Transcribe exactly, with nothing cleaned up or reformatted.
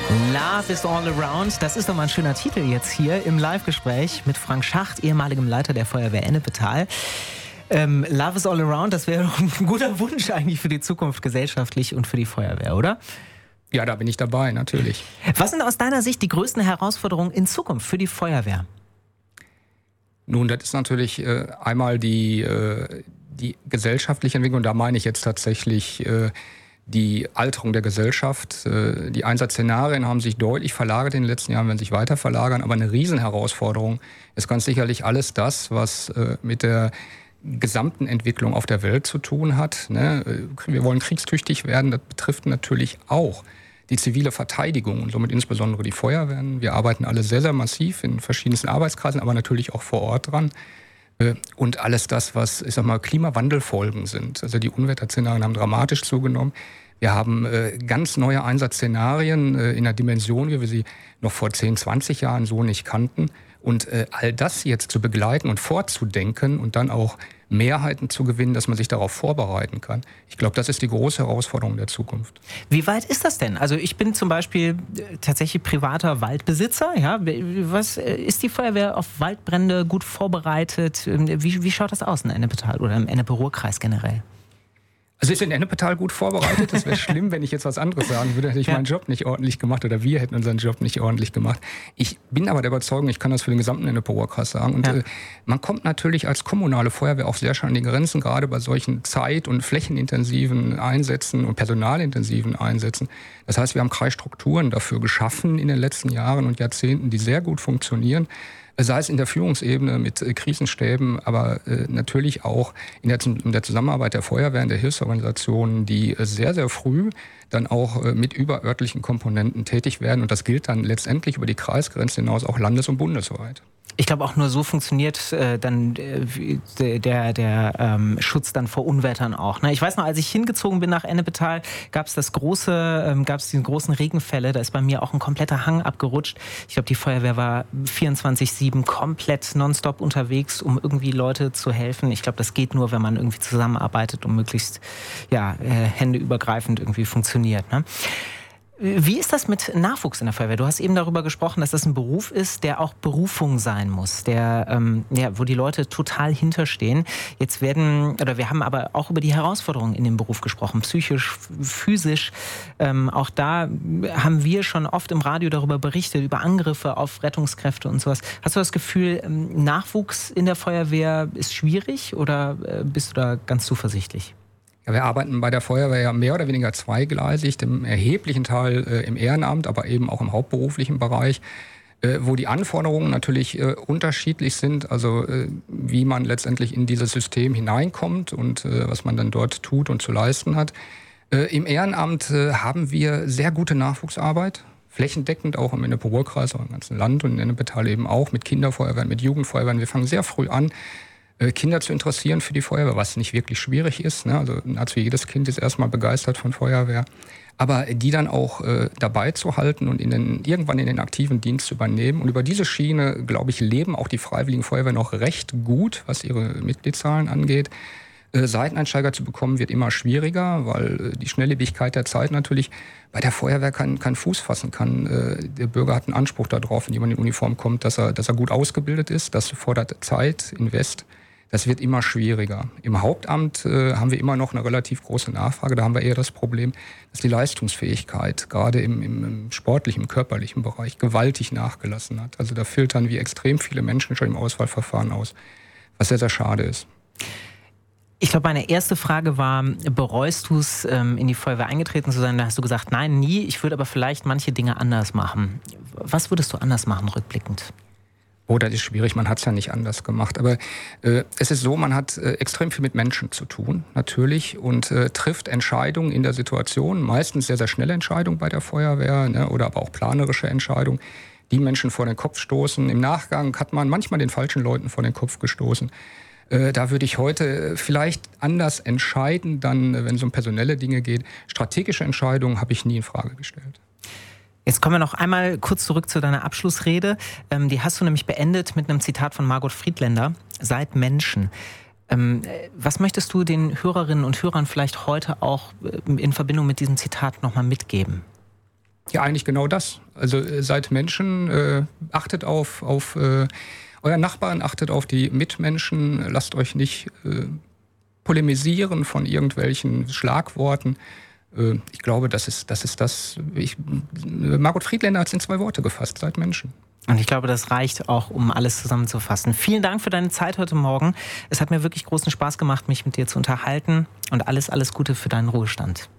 Love is all around. Das ist doch mal ein schöner Titel jetzt hier im Live-Gespräch mit Frank Schacht, ehemaligem Leiter der Feuerwehr Ennepetal. Ähm, Love is all around, das wäre doch ein guter Wunsch eigentlich für die Zukunft gesellschaftlich und für die Feuerwehr, oder? Ja, da bin ich dabei, natürlich. Was sind aus deiner Sicht die größten Herausforderungen in Zukunft für die Feuerwehr? Nun, das ist natürlich äh, einmal die, äh, die gesellschaftliche Entwicklung. Da meine ich jetzt tatsächlich äh, die Alterung der Gesellschaft. Äh, die Einsatzszenarien haben sich deutlich verlagert in den letzten Jahren, werden sich weiter verlagern. Aber eine Riesenherausforderung ist ganz sicherlich alles das, was äh, mit der gesamten Entwicklung auf der Welt zu tun hat. Ne? Wir wollen kriegstüchtig werden. Das betrifft natürlich auch die zivile Verteidigung und somit insbesondere die Feuerwehren. Wir arbeiten alle sehr, sehr massiv in verschiedensten Arbeitskreisen, aber natürlich auch vor Ort dran. Und alles das, was, ich sag mal, Klimawandelfolgen sind. Also die Unwetterszenarien haben dramatisch zugenommen. Wir haben äh, ganz neue Einsatzszenarien äh, in einer Dimension, wie wir sie noch vor zehn, zwanzig Jahren so nicht kannten. Und äh, all das jetzt zu begleiten und vorzudenken und dann auch Mehrheiten zu gewinnen, dass man sich darauf vorbereiten kann. Ich glaube, das ist die große Herausforderung der Zukunft. Wie weit ist das denn? Also ich bin zum Beispiel tatsächlich privater Waldbesitzer. Ja? Was, ist die Feuerwehr auf Waldbrände gut vorbereitet? Wie, wie schaut das aus in Ennepetal oder im Ennepe-Ruhr-Kreis generell? Also ist in Ennepetal gut vorbereitet. Das wäre schlimm, wenn ich jetzt was anderes sagen würde, hätte ich ja. meinen Job nicht ordentlich gemacht oder wir hätten unseren Job nicht ordentlich gemacht. Ich bin aber der Überzeugung, ich kann das für den gesamten Ennepe-Ruhr-Kreis sagen. Und ja. äh, man kommt natürlich als kommunale Feuerwehr auch sehr schnell an die Grenzen, gerade bei solchen zeit- und flächenintensiven Einsätzen und personalintensiven Einsätzen. Das heißt, wir haben Kreisstrukturen dafür geschaffen in den letzten Jahren und Jahrzehnten, die sehr gut funktionieren. Sei es in der Führungsebene mit äh, Krisenstäben, aber äh, natürlich auch in der, in der Zusammenarbeit der Feuerwehren, der Hilfsorganisationen, die äh, sehr, sehr früh dann auch äh, mit überörtlichen Komponenten tätig werden. Und das gilt dann letztendlich über die Kreisgrenze hinaus auch landes- und bundesweit. Ich glaube, auch nur so funktioniert äh, dann äh, der, der ähm, Schutz dann vor Unwettern auch. Ne? Ich weiß noch, als ich hingezogen bin nach Ennepetal, gab es das große, ähm, gab es diese großen Regenfälle. Da ist bei mir auch ein kompletter Hang abgerutscht. Ich glaube, die Feuerwehr war vierundzwanzig sieben komplett nonstop unterwegs, um irgendwie Leute zu helfen. Ich glaube, das geht nur, wenn man irgendwie zusammenarbeitet und möglichst ja, äh, händeübergreifend irgendwie funktioniert. Ne? Wie ist das mit Nachwuchs in der Feuerwehr? Du hast eben darüber gesprochen, dass das ein Beruf ist, der auch Berufung sein muss, der, ähm, ja, wo die Leute total hinterstehen. Jetzt werden, oder wir haben aber auch über die Herausforderungen in dem Beruf gesprochen, psychisch, physisch. Ähm, auch da haben wir schon oft im Radio darüber berichtet, über Angriffe auf Rettungskräfte und sowas. Hast du das Gefühl, Nachwuchs in der Feuerwehr ist schwierig oder äh, bist du da ganz zuversichtlich? Ja, wir arbeiten bei der Feuerwehr ja mehr oder weniger zweigleisig, im erheblichen Teil äh, im Ehrenamt, aber eben auch im hauptberuflichen Bereich, äh, wo die Anforderungen natürlich äh, unterschiedlich sind, also äh, wie man letztendlich in dieses System hineinkommt und äh, was man dann dort tut und zu leisten hat. Äh, Im Ehrenamt äh, haben wir sehr gute Nachwuchsarbeit, flächendeckend auch im Ennepe-Ruhr-Kreis, auch im ganzen Land und in Ennepetal eben auch mit Kinderfeuerwehren, mit Jugendfeuerwehren. Wir fangen sehr früh an, Kinder zu interessieren für die Feuerwehr, was nicht wirklich schwierig ist. Ne? Also nahezu jedes Kind ist erstmal begeistert von Feuerwehr. Aber die dann auch äh, dabei zu halten und in den, irgendwann in den aktiven Dienst zu übernehmen. Und über diese Schiene, glaube ich, leben auch die Freiwilligen Feuerwehr noch recht gut, was ihre Mitgliedszahlen angeht. Äh, Seiteneinsteiger zu bekommen wird immer schwieriger, weil äh, die Schnelllebigkeit der Zeit natürlich bei der Feuerwehr keinen kein Fuß fassen kann. Äh, der Bürger hat einen Anspruch darauf, wenn jemand in Uniform kommt, dass er, dass er gut ausgebildet ist. Das fordert Zeit, Invest. Das wird immer schwieriger. Im Hauptamt äh, haben wir immer noch eine relativ große Nachfrage. Da haben wir eher das Problem, dass die Leistungsfähigkeit gerade im, im, im sportlichen, im körperlichen Bereich gewaltig nachgelassen hat. Also da filtern wir extrem viele Menschen schon im Auswahlverfahren aus, was sehr, sehr schade ist. Ich glaube, meine erste Frage war, bereust du es, ähm, in die Feuerwehr eingetreten zu sein? Da hast du gesagt, nein, nie. Ich würde aber vielleicht manche Dinge anders machen. Was würdest du anders machen, rückblickend? Oh, das ist schwierig, man hat es ja nicht anders gemacht. Aber äh, es ist so, man hat äh, extrem viel mit Menschen zu tun, natürlich, und äh, trifft Entscheidungen in der Situation, meistens sehr, sehr schnelle Entscheidungen bei der Feuerwehr, ne, oder aber auch planerische Entscheidungen, die Menschen vor den Kopf stoßen. Im Nachgang hat man manchmal den falschen Leuten vor den Kopf gestoßen. Äh, da würde ich heute vielleicht anders entscheiden, dann, wenn es um personelle Dinge geht. Strategische Entscheidungen habe ich nie in Frage gestellt. Jetzt kommen wir noch einmal kurz zurück zu deiner Abschlussrede. Ähm, die hast du nämlich beendet mit einem Zitat von Margot Friedländer. Seid Menschen. Ähm, was möchtest du den Hörerinnen und Hörern vielleicht heute auch in Verbindung mit diesem Zitat nochmal mitgeben? Ja, eigentlich genau das. Also äh, seid Menschen, äh, achtet auf, auf äh, euren Nachbarn, achtet auf die Mitmenschen, lasst euch nicht äh, polemisieren von irgendwelchen Schlagworten. Äh, ich glaube, das ist das. Ist das ich, Margot Friedländer hat es in zwei Worte gefasst, seid Menschen. Und ich glaube, das reicht auch, um alles zusammenzufassen. Vielen Dank für deine Zeit heute Morgen. Es hat mir wirklich großen Spaß gemacht, mich mit dir zu unterhalten. Und alles, alles Gute für deinen Ruhestand.